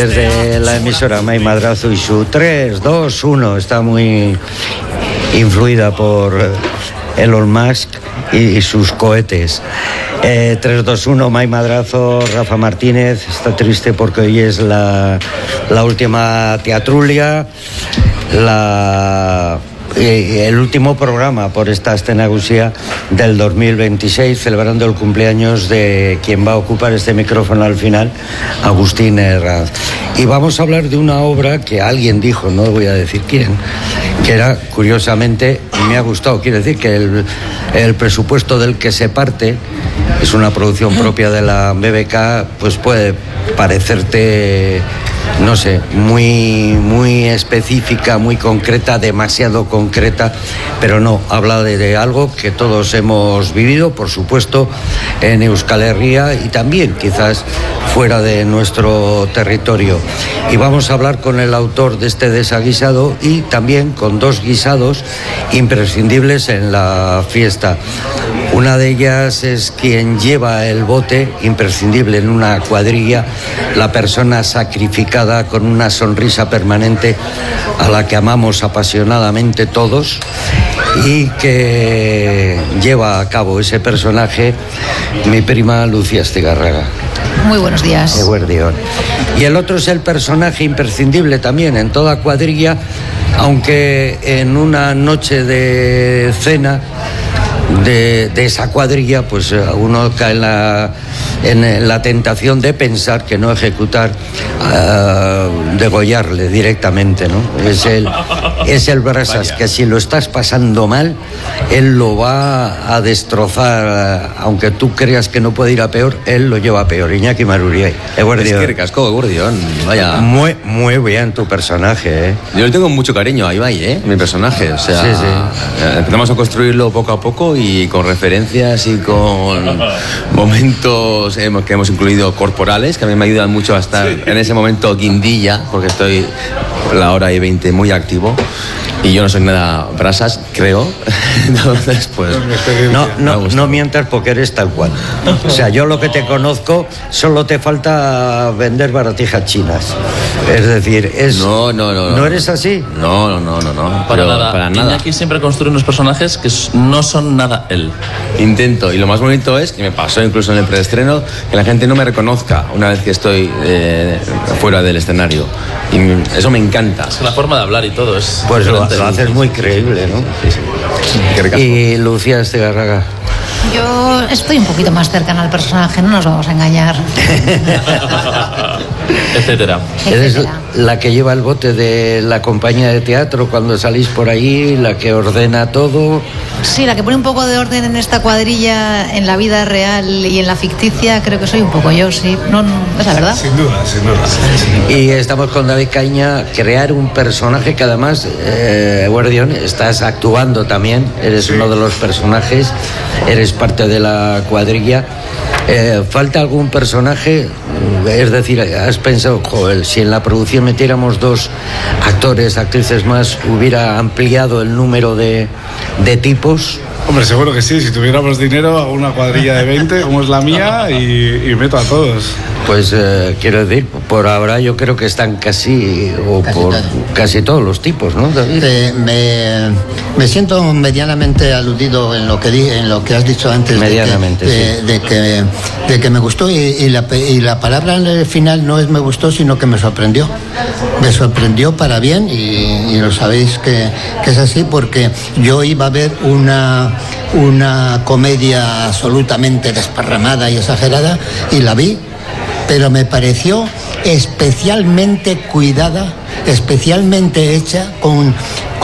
desde la emisora May Madrazo y su 3, 2, 1. Está muy influida por Elon Musk y sus cohetes. 3, 2, 1, May Madrazo, Rafa Martínez. Está triste porque hoy es la última teatrulia, el último programa por esta Astenagusia del 2026, celebrando el cumpleaños de quien va a ocupar este micrófono al final, Agustín Herranz. Y vamos a hablar de una obra que alguien dijo, no voy a decir quién, que era, curiosamente, me ha gustado. Quiere decir que el presupuesto del que se parte es una producción propia de la BBK, pues puede parecerte, no sé, muy específica, muy concreta, demasiado concreta, pero no, habla de algo que todos hemos vivido, por supuesto, en Euskal Herria y también quizás fuera de nuestro territorio. Y vamos a hablar con el autor de este desaguisado y también con dos guisados imprescindibles en la fiesta. Una de ellas es quien lleva el bote, imprescindible en una cuadrilla, la persona sacrificada con una sonrisa permanente a la que amamos apasionadamente todos y que lleva a cabo ese personaje, mi prima Lucía Astigarraga. Muy buenos días. Eguerdión. Y el otro es el personaje imprescindible también en toda cuadrilla, aunque en una noche de cena de esa cuadrilla, pues uno cae en la tentación de pensar que no ejecutar, degollarle directamente, ¿no? Es el Brasas, que si lo estás pasando mal, él lo va a destrozar, aunque tú creas que no puede ir a peor, él lo lleva a peor. Iñaki Maruriay. Es que casco, Eguerdión, vaya. Muy bien tu personaje, ¿eh? Yo le tengo mucho cariño a Ibai, mi personaje, o sea, sí. Empezamos a construirlo poco a poco y con referencias y con momentos que hemos incluido corporales, que a mí me ayudan mucho a estar en ese momento guindilla, porque estoy la hora y 20 muy activo. Y yo no soy nada Brasas, creo. Entonces, pues... No mientas porque eres tal cual. O sea, yo lo que te conozco, solo te falta vender baratijas chinas. Es decir, ¿No eres así? No. Para nada. Iñaki siempre construye unos personajes que no son nada él. Intento. Y lo más bonito es, que me pasó incluso en el preestreno, que la gente no me reconozca una vez que estoy fuera del escenario. Y eso me encanta. Es que la forma de hablar y todo es... Pues lo haces muy creíble, ¿no? Sí. Y Lucía Astigarraga. Yo estoy un poquito más cercana al personaje, no nos vamos a engañar. Etcétera. Eres la que lleva el bote de la compañía de teatro cuando salís por ahí, la que ordena todo. Sí, la que pone un poco de orden en esta cuadrilla, en la vida real y en la ficticia, creo que soy un poco yo, sí. No, es la verdad. Sin duda. Y estamos con David Caña, crear un personaje que además, Eguerdión, estás actuando también, eres uno de los personajes, eres parte de la cuadrilla. ¿Falta algún personaje? Es decir, ¿has pensado, joder, si en la producción metiéramos 2 actores, actrices más, hubiera ampliado el número de tipos? Hombre, seguro que sí. Si tuviéramos dinero, hago una cuadrilla de 20, como es la mía, y meto a todos. Pues quiero decir, por ahora yo creo que están casi todos los tipos, ¿no, David? Me siento medianamente aludido en lo que has dicho antes. Medianamente, de que me gustó y la palabra al final no es me gustó, sino que me sorprendió. Me sorprendió para bien y lo sabéis que es así, porque yo iba a ver una comedia absolutamente desparramada y exagerada y la vi, pero me pareció especialmente cuidada, especialmente hecha con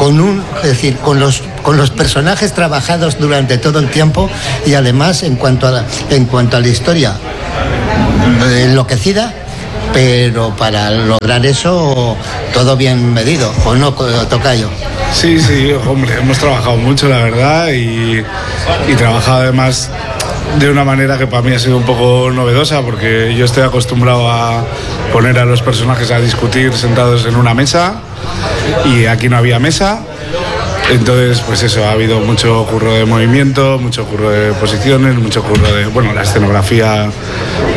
los personajes trabajados durante todo el tiempo y además en cuanto a la historia enloquecida, pero para lograr eso todo bien medido, ¿o no, tocayo? Sí, hombre, hemos trabajado mucho, la verdad, y trabajado además de una manera que para mí ha sido un poco novedosa, porque yo estoy acostumbrado a poner a los personajes a discutir sentados en una mesa y aquí no había mesa. Entonces, pues eso, ha habido mucho curro de movimiento, mucho curro de posiciones, mucho curro de... Bueno, la escenografía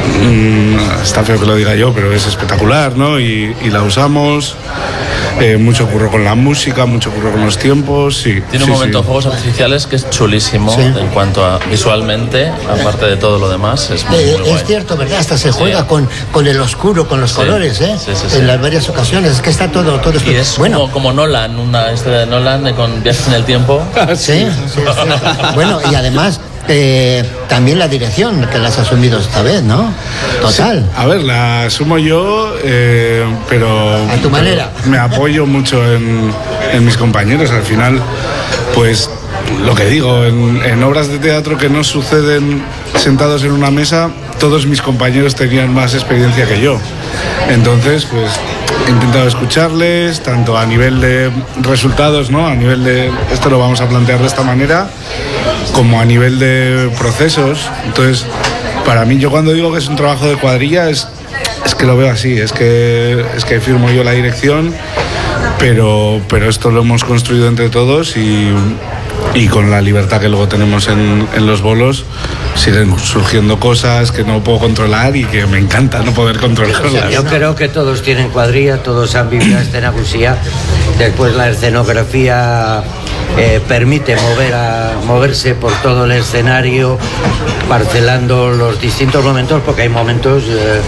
está feo que lo diga yo, pero es espectacular, ¿no? Y la usamos. Mucho curro con la música, mucho curro con los tiempos. Sí, tiene un momento de fuegos artificiales que es chulísimo en cuanto a visualmente, aparte de todo lo demás. Es muy guay. Es cierto, ¿verdad? Hasta se juega con el oscuro, con los colores, en las varias ocasiones. Es que está todo y es como Nolan, una historia de Nolan con viajes en el tiempo. Sí. Bueno, y además también la dirección que la has asumido esta vez, ¿no? Total. Sí, a ver, la asumo yo, pero a tu manera. Me apoyo mucho en mis compañeros. Al final, pues lo que digo, en obras de teatro que no suceden sentados en una mesa, todos mis compañeros tenían más experiencia que yo. Entonces, pues he intentado escucharles, tanto a nivel de resultados, ¿no? A nivel de esto lo vamos a plantear de esta manera, como a nivel de procesos. Entonces, para mí, yo cuando digo que es un trabajo de cuadrilla, es que lo veo así, es que firmo yo la dirección, pero esto lo hemos construido entre todos y con la libertad que luego tenemos en los bolos, siguen surgiendo cosas que no puedo controlar y que me encanta no poder controlarlas. Yo creo que todos tienen cuadrilla, todos han vivido escenografía. Después la escenografía permite moverse por todo el escenario, parcelando los distintos momentos, porque hay momentos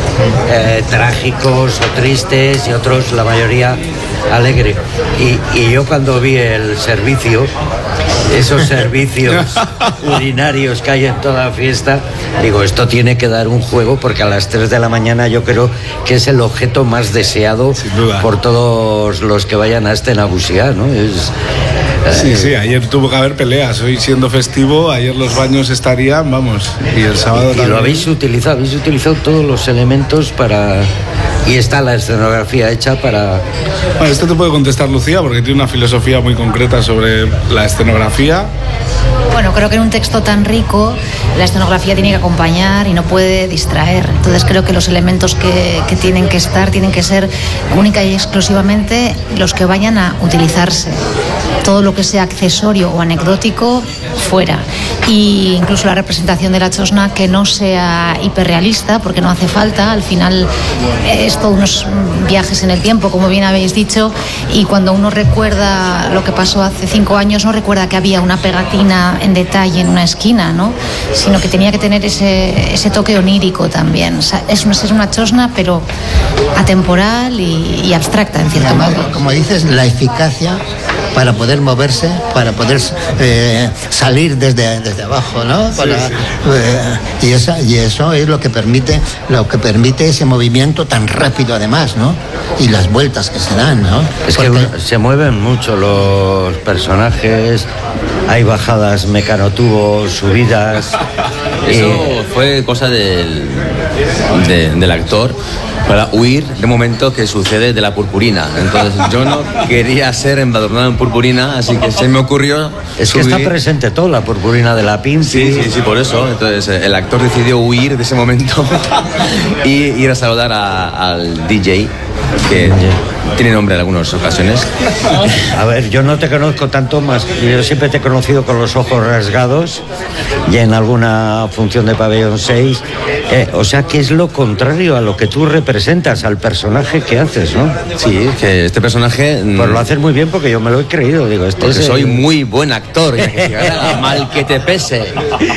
trágicos o tristes y otros, la mayoría, alegre. Y yo cuando vi el servicio, esos servicios urinarios que hay en toda fiesta, digo, esto tiene que dar un juego, porque a las 3 de la mañana yo creo que es el objeto más deseado por todos los que vayan a Escenagusía, ¿no? Sí, ayer tuvo que haber peleas. Hoy, siendo festivo, ayer los baños estarían, vamos, y el sábado también. Y lo habéis utilizado todos los elementos para... Y está la escenografía hecha para... Bueno, esto te puede contestar Lucía, porque tiene una filosofía muy concreta sobre la escenografía. Bueno, creo que en un texto tan rico la escenografía tiene que acompañar y no puede distraer. Entonces creo que los elementos que tienen que estar tienen que ser única y exclusivamente los que vayan a utilizarse. Todo lo que sea accesorio o anecdótico, fuera. Y incluso la representación de la chosna que no sea hiperrealista, porque no hace falta. Al final es todos unos viajes en el tiempo, como bien habéis dicho, y cuando uno recuerda lo que pasó hace 5 años, no recuerda que había una pegatina en detalle en una esquina, ¿no? Sino que tenía que tener ese toque onírico también. O sea, es una chosna, pero atemporal y abstracta, en cierto modo. Como dices, la eficacia para poder moverse, para poder salir desde abajo, ¿no? Y eso es lo que permite ese movimiento tan rápido, además, ¿no? Y las vueltas que se dan, ¿no? Es que se mueven mucho los personajes, hay bajadas mecanotubos, subidas. Eso fue cosa del actor, para huir de momento que sucede de la purpurina. Entonces yo no quería ser embadurnado en purpurina, así que se me ocurrió Es que está presente toda la purpurina de la Pimpi. Sí, por eso. Entonces el actor decidió huir de ese momento y ir a saludar al DJ, que tiene nombre en algunas ocasiones. A ver, yo no te conozco tanto más, yo siempre te he conocido con los ojos rasgados y en alguna función de Pabellón 6, o sea que es lo contrario a lo que tú representas, al personaje que haces, ¿no? Sí, que este personaje... Pues lo haces muy bien, porque yo me lo he creído, digo, soy muy buen actor, mal que te pese.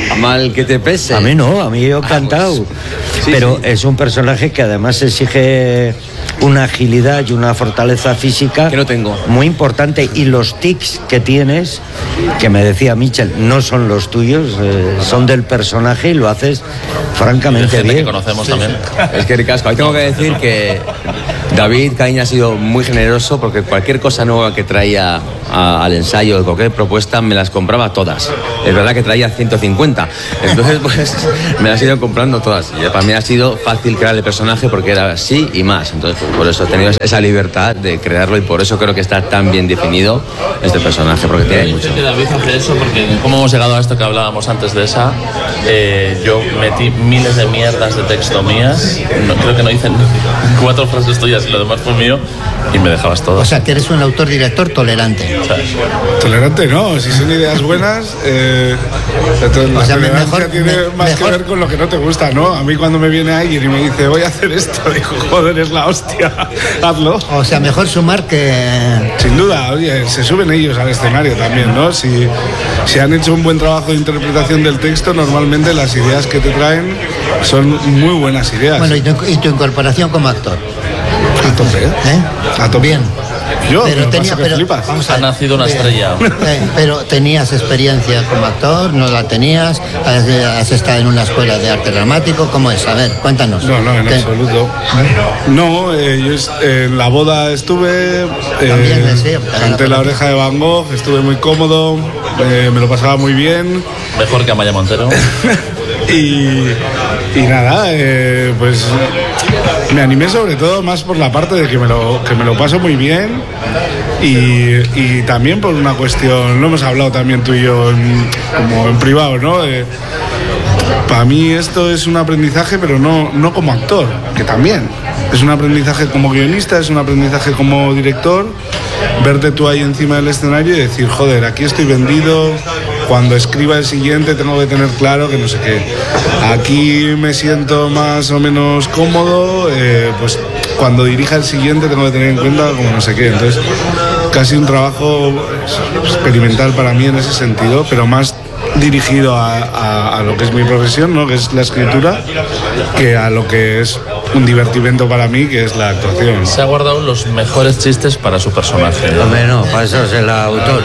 A mí no, a mí yo he cantado, Sí, pero sí. es un personaje que además exige una agilidad y una fortaleza física que no tengo, muy importante, y los tics que tienes, que me decía Michel, no son los tuyos, son del personaje, y lo haces francamente bien. Que conocemos también. Es que ricasco. Ahí tengo que decir que David Caíña ha sido muy generoso, porque cualquier cosa nueva que traía al ensayo, de cualquier propuesta, me las compraba todas. Es verdad que traía 150, entonces pues me las he ido comprando todas, y para mí ha sido fácil crear el personaje porque era así y más. Entonces pues, por eso he tenido esa libertad de crearlo, y por eso creo que está tan bien definido este personaje, porque tiene mucho. Que David hace eso, porque como hemos llegado a esto que hablábamos antes de esa, yo metí miles de mierdas de texto mías, creo que no hice 4 frases tuyas y lo demás fue mío, y me dejabas todo. O sea, que eres un autor-director tolerante. Tolerante no, si son ideas buenas, entonces la tolerancia tiene más que ver con lo que no te gusta, ¿no? A mí cuando me viene alguien y me dice voy a hacer esto, digo, joder, es la hostia, hazlo. O sea, mejor sumar que... Sin duda, oye, se suben ellos al escenario también, ¿no? Si han hecho un buen trabajo de interpretación del texto, normalmente las ideas que te traen son muy buenas ideas. Bueno, y tu incorporación como actor. A tope, ¿eh? A tope. Bien. Yo, pero ha nacido una estrella. Pero ¿tenías experiencia como actor? ¿No la tenías? ¿Has estado en una escuela de arte dramático? ¿Cómo es? A ver, cuéntanos. No, en absoluto. No, yo en la boda estuve, canté La oreja de Van Gogh, estuve muy cómodo, me lo pasaba muy bien. Mejor que Amaya Montero. y nada, pues me animé sobre todo más por la parte de que me lo paso muy bien y también por una cuestión, lo hemos hablado también tú y yo como en privado, ¿no? Para mí esto es un aprendizaje, pero no como actor, que también es un aprendizaje como guionista, es un aprendizaje como director, verte tú ahí encima del escenario y decir, joder, aquí estoy vendido, cuando escriba el siguiente tengo que tener claro que no sé qué, aquí me siento más o menos cómodo, pues cuando dirija el siguiente tengo que tener en cuenta como no sé qué. Entonces casi un trabajo experimental para mí en ese sentido, pero más dirigido a lo que es mi profesión, ¿no? Que es la escritura, que a lo que es un divertimento para mí, que es la actuación. Se ha guardado los mejores chistes para su personaje. Hombre, no, para eso es el autor.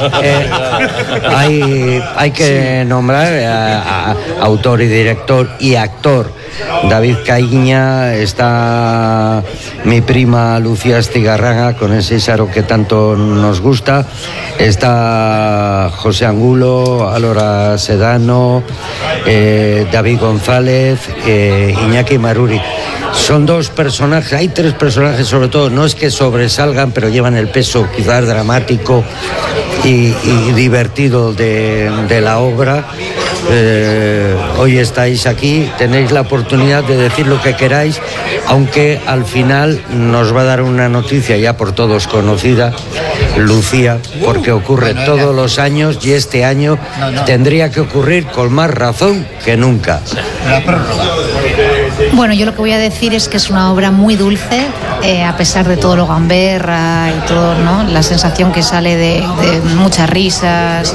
Hay que nombrar a autor y director y actor. David Caíña, está mi prima Lucía Estigarraga con ese Ísaro que tanto nos gusta, está José Angulo, Alora Sedano, David González, Iñaki Maruri. Son dos personajes, hay tres personajes sobre todo, no es que sobresalgan, pero llevan el peso quizás dramático y divertido de la obra. Hoy estáis aquí, tenéis la oportunidad de decir lo que queráis, aunque al final nos va a dar una noticia ya por todos conocida, Lucía, porque ocurre todos los años y este año tendría que ocurrir con más razón que nunca. La prórroga. Bueno, yo lo que voy a decir es que es una obra muy dulce, a pesar de todo lo gamberra y todo, ¿no? La sensación que sale de muchas risas,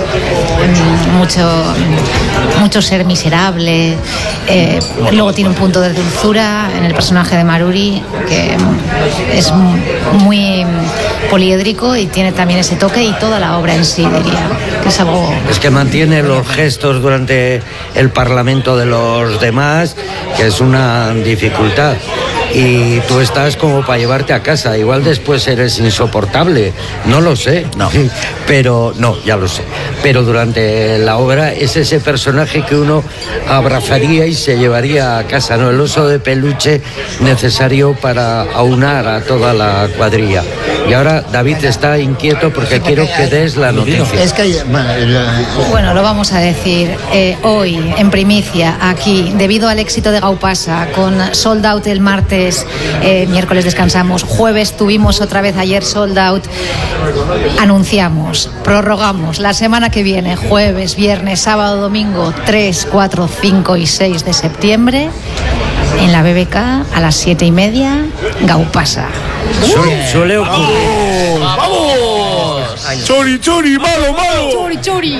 mucho ser miserable. Luego tiene un punto de dulzura en el personaje de Maruri, que es muy poliédrico y tiene también ese toque, y toda la obra en sí, diría, que es algo... Es que mantiene los gestos durante el parlamento de los demás, que es una dificultad. Y tú estás como para llevarte a casa. Igual después eres insoportable, no lo sé. No. Pero no, ya lo sé. Pero durante la obra es ese personaje que uno abrazaría y se llevaría a casa, ¿no? El oso de peluche necesario para aunar a toda la cuadrilla. Y ahora David está inquieto porque quiero que des la noticia. Es que Bueno, lo vamos a decir hoy en primicia aquí, debido al éxito de Gaupasa, con sold out el martes, miércoles descansamos, jueves tuvimos otra vez, ayer sold out. Anunciamos, prorrogamos la semana que viene, jueves, viernes, sábado, domingo, 3, 4, 5 y 6 de septiembre, en la BBK a las 7:30, Gaupasa. Suele ocurrir. ¡Vamos! ¡Chori, chori, malo, malo! ¡Chori, chori!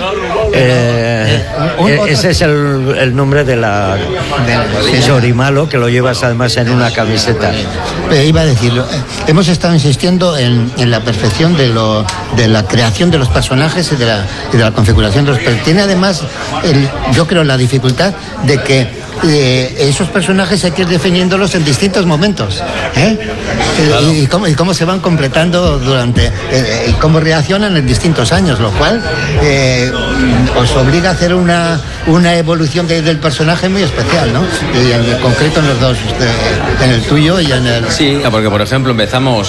Ese es el nombre de la Chorimalo, que lo llevas además en una camiseta. Iba a decirlo, hemos estado insistiendo en la perfección de la creación de los personajes y de la configuración de los personajes. Tiene además, yo creo, la dificultad de que esos personajes hay que ir definiéndolos en distintos momentos, claro. y cómo se van completando durante y cómo reaccionan en distintos años, lo cual os obliga a hacer una evolución del personaje muy especial, ¿no? Y en concreto en los dos, en el tuyo y en el... Sí, porque por ejemplo empezamos